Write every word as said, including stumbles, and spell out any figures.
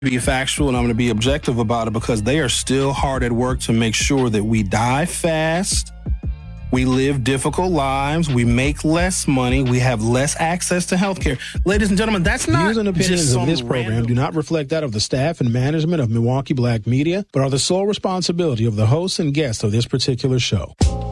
be factual and I'm going to be objective about it because they are still hard at work to make sure that we die fast, we live difficult lives, we make less money, we have less access to health care. Ladies and gentlemen, that's not Views and opinions just of this program random... do not reflect that of the staff and management of Milwaukee Black Media, but are the sole responsibility of the hosts and guests of this particular show.